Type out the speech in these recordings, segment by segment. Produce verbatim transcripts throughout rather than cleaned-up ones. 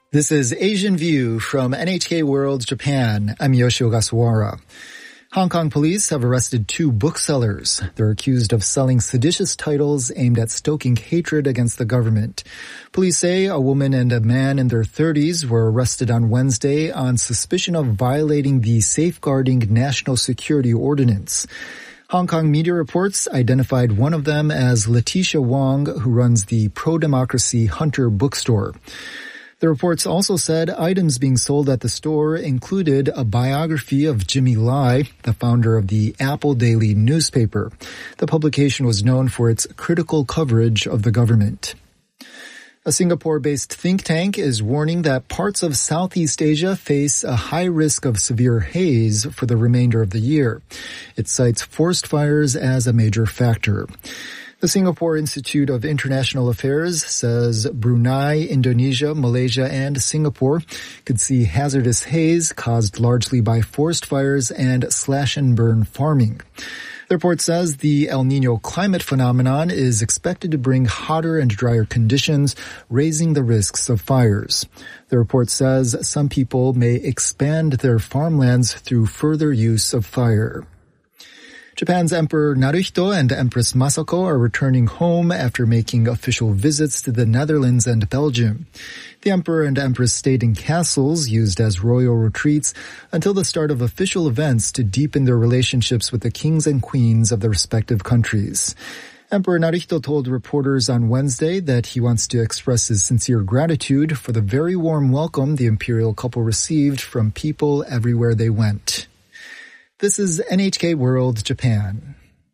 This is Asian View from N H K World Japan. I'm Yoshio Ogasawara. Hong Kong police have arrested two booksellers. They're accused of selling seditious titles aimed at stoking hatred against the government. Police say a woman and a man in their thirties were arrested on Wednesday on suspicion of violating the Safeguarding National Security Ordinance. Hong Kong media reports identified one of them as Letitia Wong, who runs the pro-democracy Hunter bookstore. The reports also said items being sold at the store included a biography of Jimmy Lai, the founder of the Apple Daily newspaper. The publication was known for its critical coverage of the government. A Singapore-based think tank is warning that parts of Southeast Asia face a high risk of severe haze for the remainder of the year. It cites forest fires as a major factor. The Singapore Institute of International Affairs says Brunei, Indonesia, Malaysia, and Singapore could see hazardous haze caused largely by forest fires and slash-and-burn farming. The report says the El Niño climate phenomenon is expected to bring hotter and drier conditions, raising the risks of fires. The report says some people may expand their farmlands through further use of fire. Japan's Emperor Naruhito and Empress Masako are returning home after making official visits to the Netherlands and Belgium. The Emperor and Empress stayed in castles used as royal retreats until the start of official events to deepen their relationships with the kings and queens of the respective countries. Emperor Naruhito told reporters on Wednesday that he wants to express his sincere gratitude for the very warm welcome the imperial couple received from people everywhere they went. This is N H K World Japan.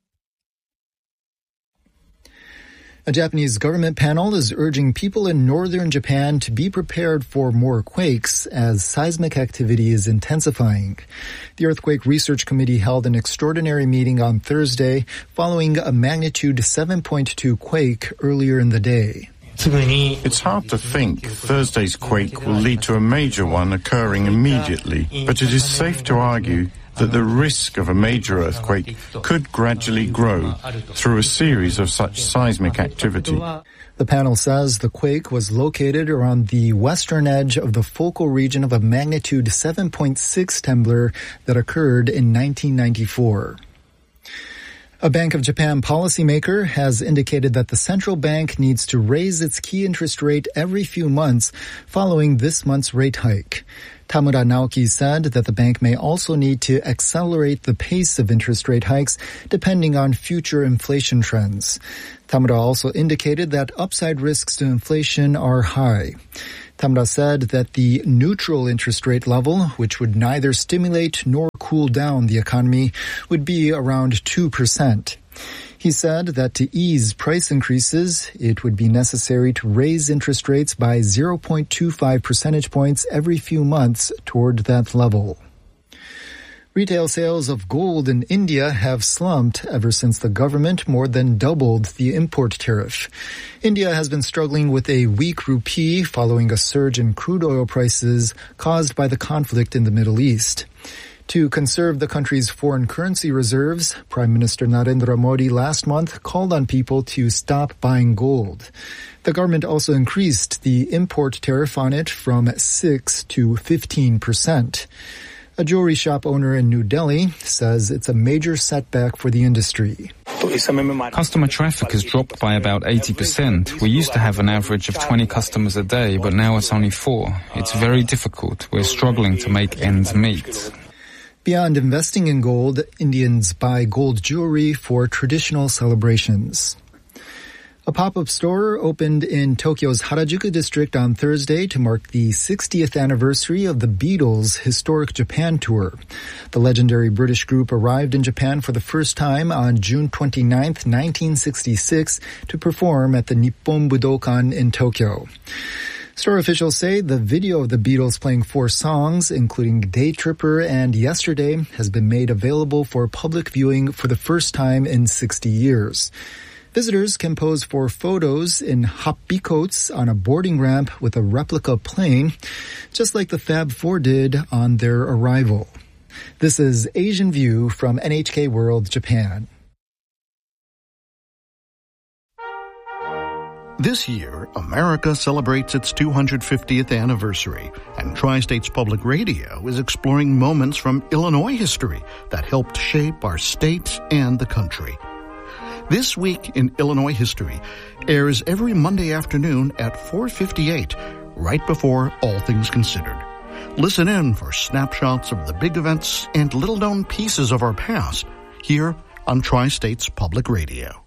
A Japanese government panel is urging people in northern Japan to be prepared for more quakes as seismic activity is intensifying. The Earthquake Research Committee held an extraordinary meeting on Thursday following a magnitude seven point two quake earlier in the day. It's hard to think Thursday's quake will lead to a major one occurring immediately, but it is safe to argue that the risk of a major earthquake could gradually grow through a series of such seismic activity. The panel says the quake was located around the western edge of the focal region of a magnitude seven point six tremor that occurred in nineteen ninety-four. A Bank of Japan policymaker has indicated that the central bank needs to raise its key interest rate every few months following this month's rate hike. Tamura Naoki said that the bank may also need to accelerate the pace of interest rate hikes depending on future inflation trends. Tamura also indicated that upside risks to inflation are high. Tamura said that the neutral interest rate level, which would neither stimulate nor cool down the economy, would be around two percent. He said that to ease price increases, it would be necessary to raise interest rates by zero point two five percentage points every few months toward that level. Retail sales of gold in India have slumped ever since the government more than doubled the import tariff. India has been struggling with a weak rupee following a surge in crude oil prices caused by the conflict in the Middle East. To conserve the country's foreign currency reserves, Prime Minister Narendra Modi last month called on people to stop buying gold. The government also increased the import tariff on it from six to fifteen percent. A jewelry shop owner in New Delhi says it's a major setback for the industry. Customer traffic has dropped by about eighty percent. We used to have an average of twenty customers a day, but now it's only four. It's very difficult. We're struggling to make ends meet. Beyond investing in gold, Indians buy gold jewelry for traditional celebrations. A pop-up store opened in Tokyo's Harajuku district on Thursday to mark the sixtieth anniversary of the Beatles' historic Japan tour. The legendary British group arrived in Japan for the first time on June twenty-ninth, nineteen sixty-six to perform at the Nippon Budokan in Tokyo. Store officials say the video of the Beatles playing four songs, including Day Tripper and Yesterday, has been made available for public viewing for the first time in sixty years. Visitors can pose for photos in happi coats on a boarding ramp with a replica plane, just like the Fab Four did on their arrival. This is Asian View from N H K World Japan. This year, America celebrates its two hundred fiftieth anniversary, and Tri-States Public Radio is exploring moments from Illinois history that helped shape our state and the country. This Week in Illinois History airs every Monday afternoon at four fifty-eight, right before All Things Considered. Listen in for snapshots of the big events and little-known pieces of our past here on Tri-States Public Radio.